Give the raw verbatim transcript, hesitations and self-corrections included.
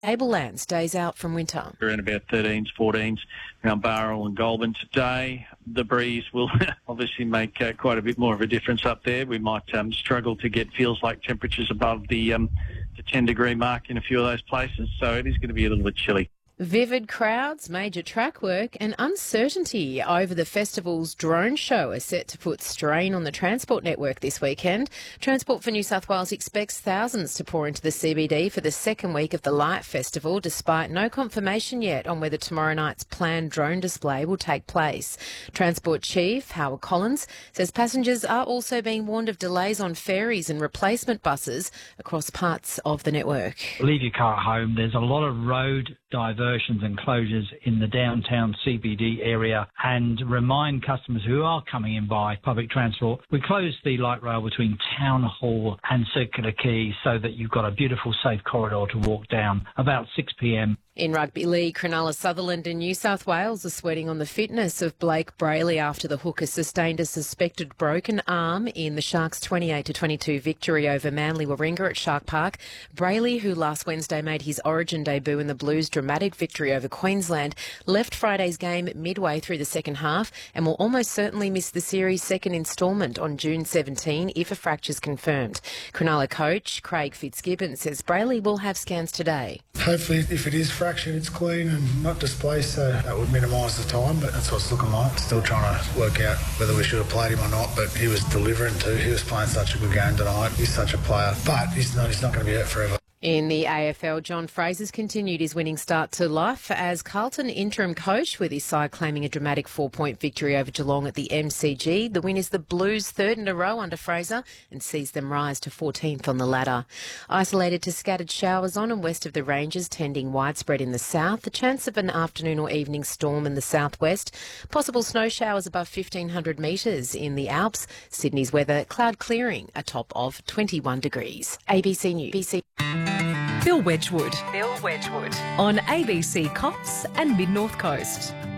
Tableland stays out from winter. We're in about thirteens, fourteens around Barrel and Goulburn today. The breeze will obviously make uh, quite a bit more of a difference up there. We might um, struggle to get feels like temperatures above the, um, the ten degree mark in a few of those places, so it is going to be a little bit chilly. Vivid crowds, major track work and uncertainty over the festival's drone show are set to put strain on the transport network this weekend. Transport for New South Wales expects thousands to pour into the C B D for the second week of the Light Festival, despite no confirmation yet on whether tomorrow night's planned drone display will take place. Transport Chief Howard Collins says passengers are also being warned of delays on ferries and replacement buses across parts of the network. Leave your car at home. There's a lot of road diversions and closures in the downtown C B D area, and remind customers who are coming in by public transport, we closed the light rail between Town Hall and Circular Quay so that you've got a beautiful safe corridor to walk down about six p m. In rugby league, Cronulla Sutherland and New South Wales are sweating on the fitness of Blake Brayley after the hooker sustained a suspected broken arm in the Sharks' twenty-eight to twenty-two victory over Manly Warringah at Shark Park. Brayley, who last Wednesday made his origin debut in the Blues' dramatic victory over Queensland, left Friday's game midway through the second half and will almost certainly miss the series' second instalment on June seventeenth if a fracture's confirmed. Cronulla coach Craig Fitzgibbon says Brayley will have scans today. Hopefully, if it is fractured, it's clean and not displaced, so that would minimise the time, but that's what it's looking like. Still trying to work out whether we should have played him or not, but he was delivering too. He was playing such a good game tonight. He's such a player, but he's not, he's not going to be out forever. In the A F L, John Fraser's continued his winning start to life as Carlton interim coach, with his side claiming a dramatic four-point victory over Geelong at the M C G. The win is the Blues' third in a row under Fraser and sees them rise to fourteenth on the ladder. Isolated to scattered showers on and west of the ranges, tending widespread in the south. The chance of an afternoon or evening storm in the southwest. Possible snow showers above fifteen hundred metres in the Alps. Sydney's weather, cloud clearing, a top of twenty-one degrees. A B C News. A B C. Bill Wedgwood. Bill Wedgwood. On A B C Cops and Mid North Coast.